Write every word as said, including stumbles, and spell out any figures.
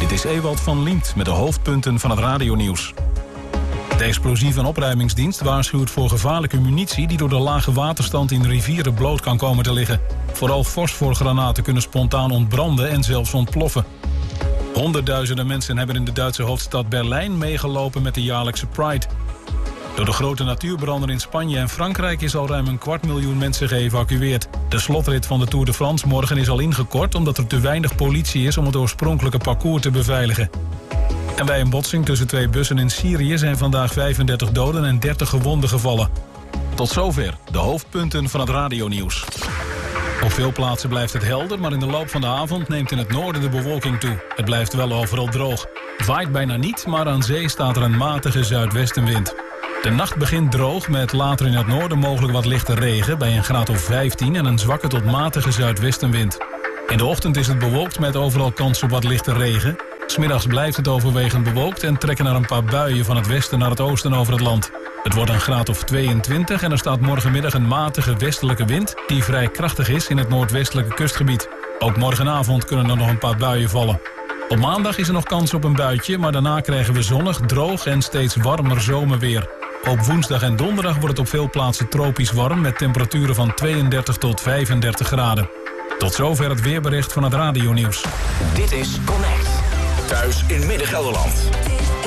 Dit is Ewald van Liemt met de hoofdpunten van het radionieuws. De explosieve opruimingsdienst waarschuwt voor gevaarlijke munitie die door de lage waterstand in rivieren bloot kan komen te liggen. Vooral fosforgranaten kunnen spontaan ontbranden en zelfs ontploffen. Honderdduizenden mensen hebben in de Duitse hoofdstad Berlijn meegelopen met de jaarlijkse Pride. Door de grote natuurbranden in Spanje en Frankrijk is al ruim een kwart miljoen mensen geëvacueerd. De slotrit van de Tour de France morgen is al ingekort omdat er te weinig politie is om het oorspronkelijke parcours te beveiligen. En bij een botsing tussen twee bussen in Syrië zijn vandaag vijfendertig doden en dertig gewonden gevallen. Tot zover de hoofdpunten van het radionieuws. Op veel plaatsen blijft het helder, maar in de loop van de avond neemt in het noorden de bewolking toe. Het blijft wel overal droog. Het waait bijna niet, maar aan zee staat er een matige zuidwestenwind. De nacht begint droog met later in het noorden mogelijk wat lichte regen bij een graad of vijftien en een zwakke tot matige zuidwestenwind. In de ochtend is het bewolkt met overal kans op wat lichte regen. 'S Middags blijft het overwegend bewolkt en trekken er een paar buien van het westen naar het oosten over het land. Het wordt een graad of tweeëntwintig en er staat morgenmiddag een matige westelijke wind die vrij krachtig is in het noordwestelijke kustgebied. Ook morgenavond kunnen er nog een paar buien vallen. Op maandag is er nog kans op een buitje, maar daarna krijgen we zonnig, droog en steeds warmer zomerweer. Op woensdag en donderdag wordt het op veel plaatsen tropisch warm met temperaturen van tweeëndertig tot vijfendertig graden. Tot zover het weerbericht van het radionieuws. Dit is Connect. Thuis in Midden-Gelderland.